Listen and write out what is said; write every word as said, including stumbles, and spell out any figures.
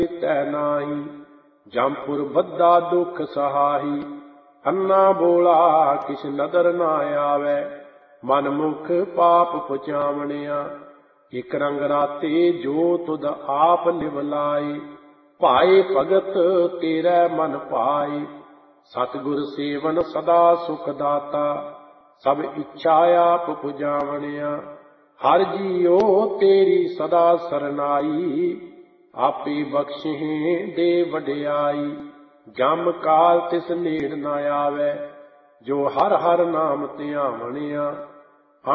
ਤੈ ਨਾਹੀ। ਜੰਪੁਰ ਬੱਧਾ ਦੁਖ ਸਹਾਈ, ਅੰਨਾ ਬੋਲਾ ਕਿਛ ਨਦਰ ਨਾ ਆਵੈ। ਮਨ ਮੁਖ ਪਾਪ ਪੁਚਾਵਣਿਆ, ਇਕ ਰੰਗ ਰਾਤੇ ਜੋ ਤੁਧ ਆਪ ਲਿਵ ਲਾਏ। ਭਾਏ ਭਗਤ ਤੇਰੇ ਮਨ ਭਾਏ, ਸਤਿਗੁਰ ਸੇਵਨ ਸਦਾ ਸੁਖ ਦਾਤਾ। ਸਭ ਇੱਛਾ ਆਪ ਪੁਜਾਵਣਿਆ, ਹਰ ਜੀਉ ਤੇਰੀ ਸਦਾ ਸਰਨਾਈ। ਆਪੇ ਬਖਸ਼ਿਹੇ ਦੇ ਵਡਿਆਈ, ਜਮ ਕਾਲ ਤਿਸ ਨੇੜ ਨਾ ਆਵੈ। ਜੋ ਹਰ ਹਰ ਨਾਮ ਧਿਆਵਣਿਆ,